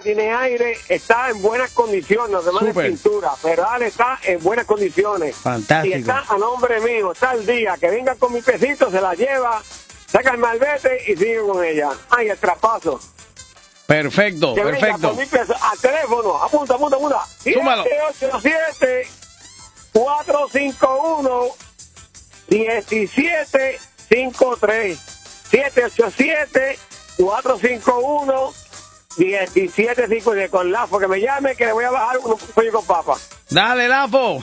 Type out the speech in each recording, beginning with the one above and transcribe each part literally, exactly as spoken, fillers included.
tiene aire, está en buenas condiciones, los demás de pintura, Ferrari está en buenas condiciones. Fantástico. Y está a nombre mío, está el día, que venga con mi pesito, se la lleva, saca el malvete y sigue con ella. Ay, el traspaso. Perfecto, que perfecto. Venga, peso, al teléfono, apunta, apunta, apunta. Súmalo. siete ocho siete, cuatro cinco uno, uno siete cinco tres. siete ocho siete, cuatro cinco uno, uno siete cinco tres. Con Lafo, que me llame, que le voy a bajar un pollo con papa. Dale, Lafo.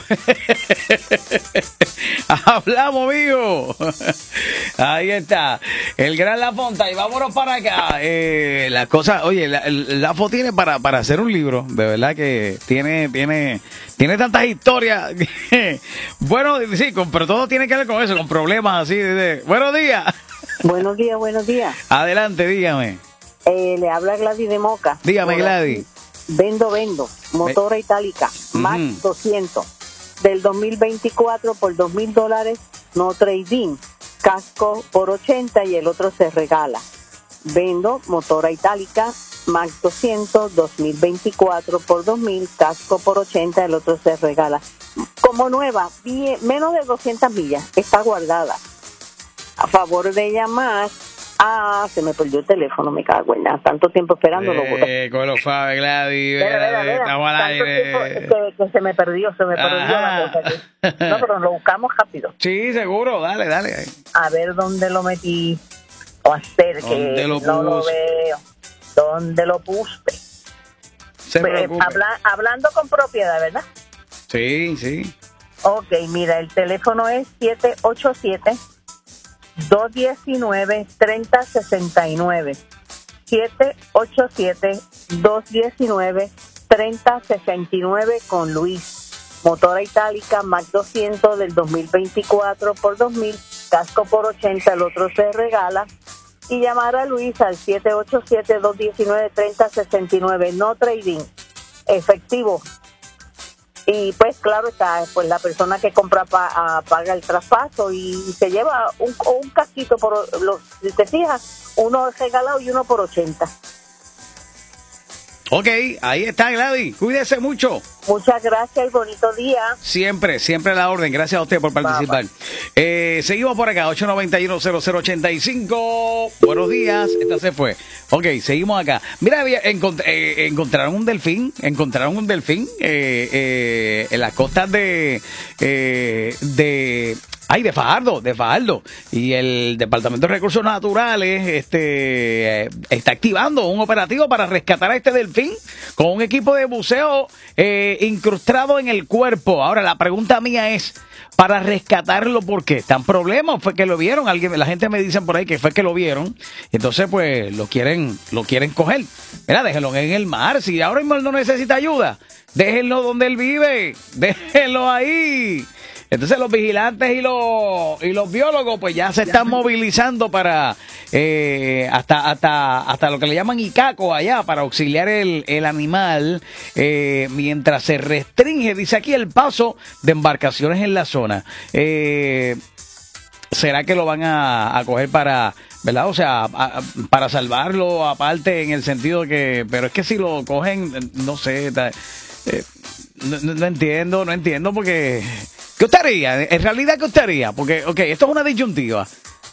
Hablamos, amigo. Ahí está. El gran Lafonta. Y vámonos para acá. Eh, la cosa, oye, la, el Lafo tiene para, para hacer un libro. De verdad que tiene, tiene, tiene tantas historias. Bueno, sí, con, pero todo tiene que ver con eso, con problemas así. De, de, buenos días. Buenos días, buenos días. Adelante, dígame. Eh, le habla Gladys de Moca. Dígame, Gladys. Vendo, vendo. Motora itálica, Uh-huh. Max doscientos. Del dos mil veinticuatro por dos mil dólares, no trading. Casco por ochenta y el otro se regala. Vendo motora itálica, Max doscientos, dos mil veinticuatro por dos mil, casco por ochenta, el otro se regala. Como nueva, bien, menos de doscientas millas, está guardada. A favor de llamar. Ah, se me perdió el teléfono, me cago en nada. Tanto tiempo esperándolo. Eh, con los Fabe, Gladys. Vera, vera, vera. Estamos al aire. Que, que se me perdió, se me perdió la cosa. No, pero lo buscamos rápido. Sí, seguro, dale, dale. A ver dónde lo metí. O hacer que lo no lo veo. ¿Dónde lo puse? Se Pues, habla, hablando con propiedad, ¿verdad? Sí, sí. Ok, mira, el teléfono es siete ocho siete, dos uno nueve, tres cero seis nueve. siete ocho siete, dos uno nueve, tres cero seis nueve con Luis. Motora itálica, Max doscientos del dos mil veinticuatro por dos mil, casco por ochenta, el otro se regala. Y llamar a Luis al siete ocho siete, dos uno nueve, tres cero seis nueve, no trading, efectivo. Y pues claro está, pues la persona que compra pa, uh, paga el traspaso y se lleva un, un casquito por los, si te fijas, uno regalado y uno por ochenta. Ok, ahí está, Gladys. Cuídese mucho. Muchas gracias y bonito día. Siempre, siempre a la orden. Gracias a usted por participar. Bye, bye. Eh, seguimos por acá, ocho nueve uno, cero cero ocho cinco. Buenos días. Esta se fue. Ok, seguimos acá. Mira, encont eh, encontraron un delfín. Encontraron un delfín eh, eh, en las costas de... Eh, de Ay, de Fajardo, de Fajardo. Y el Departamento de Recursos Naturales este, eh, está activando un operativo para rescatar a este delfín con un equipo de buceo eh, incrustado en el cuerpo. Ahora, la pregunta mía es, para rescatarlo, ¿por qué? ¿Están problemas? ¿Fue que lo vieron? Alguien, la gente me dice por ahí que fue que lo vieron. Entonces, pues, lo quieren, lo quieren coger. Mira, déjenlo en el mar. Si ahora mismo él no necesita ayuda, déjenlo donde él vive. Déjenlo ahí. Entonces los vigilantes y los y los biólogos pues ya se están movilizando para eh, hasta hasta hasta lo que le llaman icaco allá para auxiliar el, el animal eh, mientras se restringe, dice aquí, el paso de embarcaciones en la zona. Eh, ¿Será que lo van a, a coger para, verdad? O sea, a, para salvarlo aparte en el sentido de que, pero es que si lo cogen, no sé, ta, eh, no, no, no entiendo, no entiendo porque... ¿Qué usted haría? En realidad, ¿qué usted haría? Porque, ok, esto es una disyuntiva.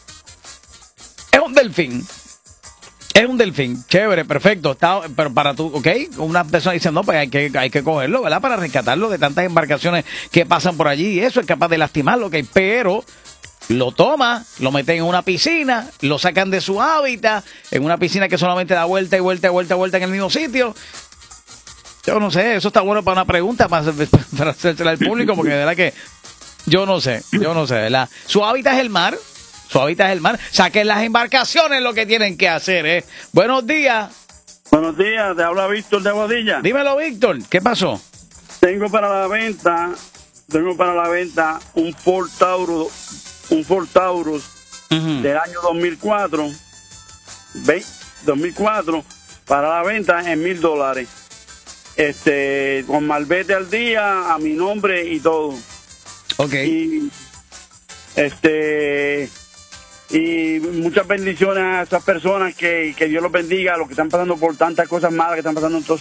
Es un delfín. Es un delfín. Chévere, perfecto. Está, pero para tú, ok, una persona dice, no, pues hay que, hay que cogerlo, ¿verdad? Para rescatarlo de tantas embarcaciones que pasan por allí y eso es capaz de lastimarlo, ok, pero... Lo toma, lo meten en una piscina, lo sacan de su hábitat, en una piscina que solamente da vuelta y vuelta y vuelta y vuelta en el mismo sitio. Yo no sé, eso está bueno para una pregunta, para, para hacérsela al público, porque de verdad que yo no sé, yo no sé, ¿verdad? Su hábitat es el mar, su hábitat es el mar. Saquen las embarcaciones, lo que tienen que hacer, ¿eh? Buenos días. Buenos días, te habla Víctor de Aguadilla. Dímelo, Víctor, ¿qué pasó? Tengo para la venta, tengo para la venta un Ford Taurus, un Ford Taurus uh-huh. del año dos mil cuatro, dos mil cuatro, para la venta en mil dólares. Este, con malvete al día, a mi nombre y todo. Ok. Y, este, y muchas bendiciones a esas personas, que, que Dios los bendiga, a los que están pasando por tantas cosas malas que están pasando en todo